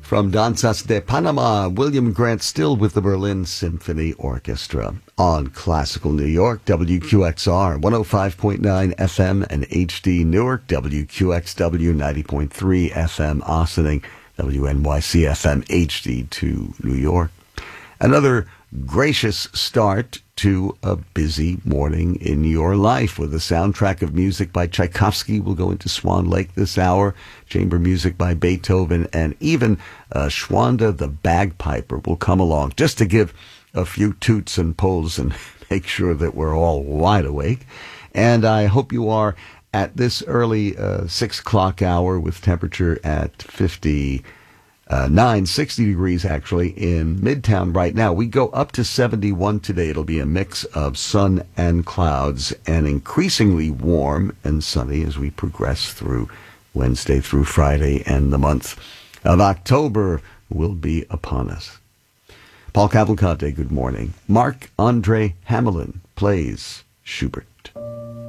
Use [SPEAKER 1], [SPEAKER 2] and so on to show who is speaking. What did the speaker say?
[SPEAKER 1] From Danzas de Panama, William Grant still with the Berlin Symphony Orchestra on Classical New York, WQXR 105.9 FM and HD Newark, WQXW 90.3 FM Ossining, WNYC FM HD2 New York. Another gracious start to a busy morning in your life with a soundtrack of music by Tchaikovsky. We'll go into Swan Lake this hour, chamber music by Beethoven, and even Schwanda the Bagpiper will come along just to give a few toots and pulls and make sure that we're all wide awake. And I hope you are at this early 6 o'clock hour with temperature at 60 degrees actually in Midtown right now. We go up to 71 today. It'll be a mix of sun and clouds and increasingly warm and sunny as we progress through Wednesday through Friday, and the month of October will be upon us. Paul Cavalcante, good morning. Marc-Andre Hamelin plays Schubert.